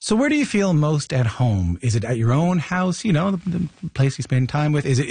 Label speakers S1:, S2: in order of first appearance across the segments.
S1: So where do you feel most at home? Is it at your own house, the place you spend time with? Is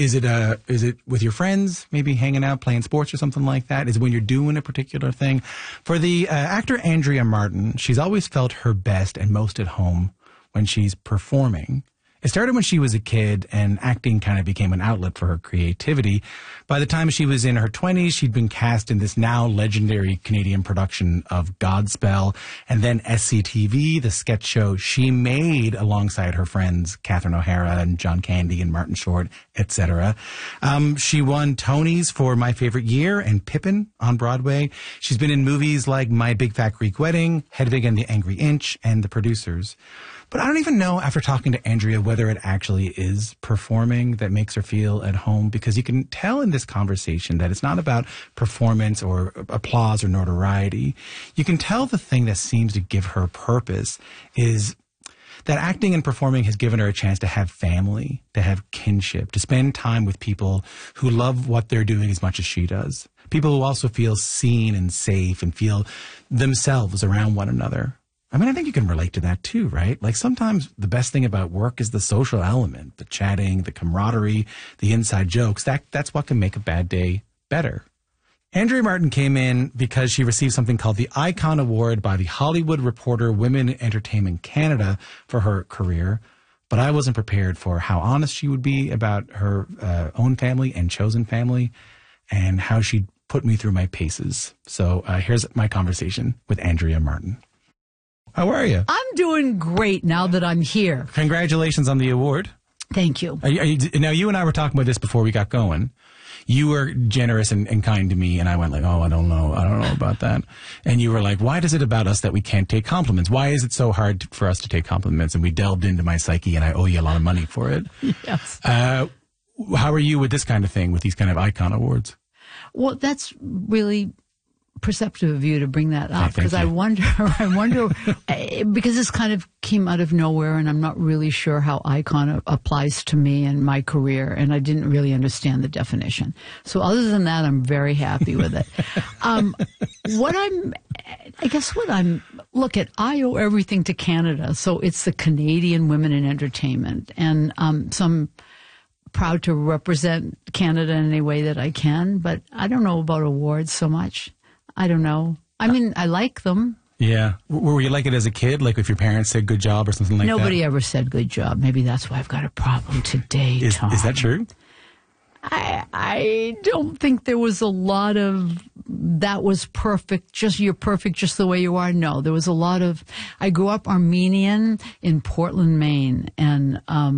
S1: it with your friends, maybe hanging out, playing sports or something like that? Is it when you're doing a particular thing? For the actor Andrea Martin, she's always felt her best and most at home when she's performing. It started when she was a kid, and acting kind of became an outlet for her creativity. By the time she was in her 20s, she'd been cast in this now legendary Canadian production of Godspell, and then SCTV, the sketch show she made alongside her friends Catherine O'Hara and John Candy and Martin Short, etc. She won Tonys for My Favorite Year and Pippin on Broadway. She's been in movies like My Big Fat Greek Wedding, Hedwig and the Angry Inch, and The Producers. But I don't even know, after talking to Andrea, whether it actually is performing that makes her feel at home, because you can tell in this conversation that it's not about performance or applause or notoriety. You can tell the thing that seems to give her purpose is that acting and performing has given her a chance to have family, to have kinship, to spend time with people who love what they're doing as much as she does. People who also feel seen and safe and feel themselves around one another. I mean, I think you can relate to that too, right? Like sometimes the best thing about work is the social element, the chatting, the camaraderie, the inside jokes. That's what can make a bad day better. Andrea Martin came in because she received something called the Icon Award by the Hollywood Reporter Women in Entertainment Canada for her career. But I wasn't prepared for how honest she would be about her own family and chosen family, and how she'd put me through my paces. So here's my conversation with Andrea Martin. How are you?
S2: I'm doing great now that I'm here.
S1: Congratulations on the award.
S2: Thank you.
S1: Now, you and I were talking about this before we got going. You were generous and kind to me, and I went like, oh, I don't know about that. And you were like, why is it about us that we can't take compliments? Why is it so hard for us to take compliments? And we delved into my psyche, and I owe you a lot of money for it.
S2: Yes.
S1: How are you with this kind of thing, with these kind of icon awards?
S2: Well, that's really perceptive of you to bring that up, because I wonder, because this kind of came out of nowhere, and I'm not really sure how icon applies to me and my career, and I didn't really understand the definition. So other than that, I'm very happy with it. I owe everything to Canada, so it's the Canadian Women in Entertainment, and so I'm proud to represent Canada in any way that I can, but I don't know about awards so much. I don't know. I mean, I like them.
S1: Yeah. Were you like it as a kid? Like if your parents said good job or something like that?
S2: Nobody ever said good job. Maybe that's why I've got a problem today, Tom.
S1: Is that true?
S2: I don't think there was a lot of that was perfect, you're perfect just the way you are. No, there was a lot of, I grew up Armenian in Portland, Maine. And,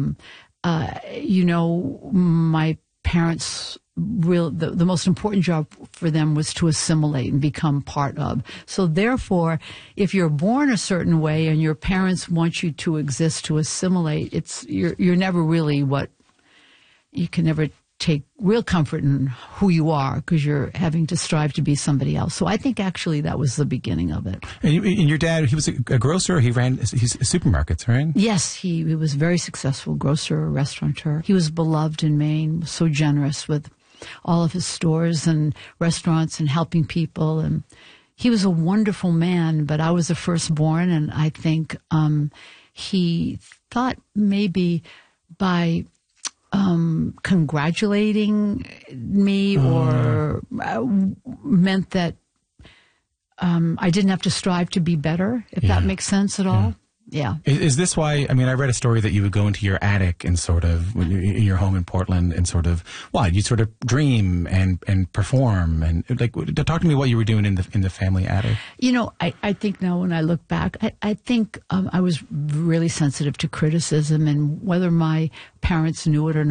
S2: my parents the most important job for them was to assimilate and become part of. So therefore, if you're born a certain way and your parents want you to exist to assimilate, you're never really you can never take real comfort in who you are, because you're having to strive to be somebody else. So I think actually that was the beginning of it.
S1: And your dad, he was a grocer. He ran supermarkets, right?
S2: Yes, he was a very successful grocer, restaurateur. He was beloved in Maine, so generous with all of his stores and restaurants and helping people. And he was a wonderful man, but I was the firstborn, and I think he thought maybe by congratulating me or meant that I didn't have to strive to be better, if that makes sense at all. Yeah.
S1: Is this why, I mean, I read a story that you would go into your attic and sort of, in your home in Portland, and sort of, you'd sort of dream and perform, and like, talk to me what you were doing in the family attic.
S2: I think now when I look back, I think I was really sensitive to criticism, and whether my parents knew it or not,